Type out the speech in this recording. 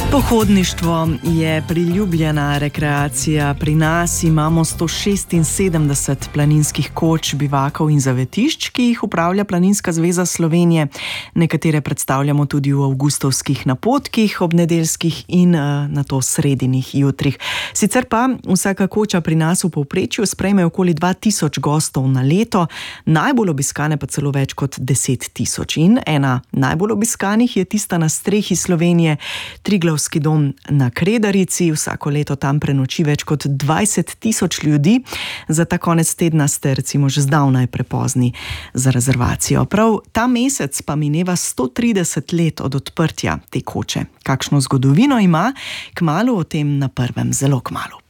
Pohodništvo je priljubljena rekreacija. Pri nas imamo 176 planinskih koč, bivakov in zavetišč, ki jih upravlja Planinska zveza Slovenije. Nekatere predstavljamo tudi v avgustovskih napotkih, ob nedeljskih in nato sredinih jutrih. Sicer pa vsaka koča pri nas v povprečju sprejme okoli 2000 gostov na leto, najbolj obiskane pa celo več kot 10 000. In ena najbolj obiskanih je tista na strehi Slovenije, Triglavski dom na Kredarici. Vsako leto tam prenoči več kot 20 000 ljudi. Za ta konec tedna ste recimo že zdavnaj prepozni za rezervacijo. Prav ta mesec pa mineva 130 let od odprtja te koče. Kakšno zgodovino ima? Kmalu o tem na prvem, zelo kmalu.